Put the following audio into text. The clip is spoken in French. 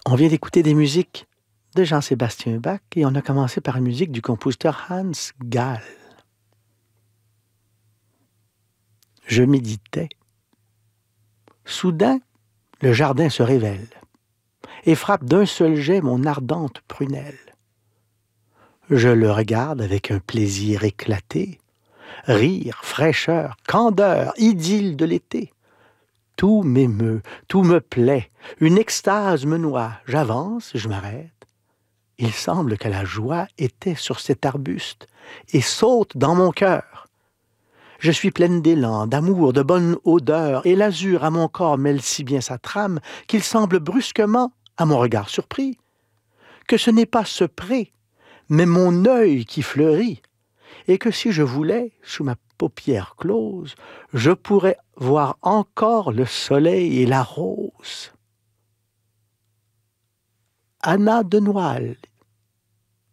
On vient d'écouter des musiques de Jean-Sébastien Bach et on a commencé par une musique du compositeur Hans Gall. Je méditais. Soudain, le jardin se révèle et frappe d'un seul jet mon ardente prunelle. Je le regarde avec un plaisir éclaté. Rire, fraîcheur, candeur, idylle de l'été. Tout m'émeut, tout me plaît, une extase me noie. J'avance, je m'arrête. Il semble que la joie était sur cet arbuste et saute dans mon cœur. Je suis pleine d'élan, d'amour, de bonne odeur, et l'azur à mon corps mêle si bien sa trame qu'il semble brusquement, à mon regard surpris, que ce n'est pas ce pré, mais mon œil qui fleurit, et que si je voulais, sous ma paupière close, je pourrais voir encore le soleil et la rose. Anna de Noailles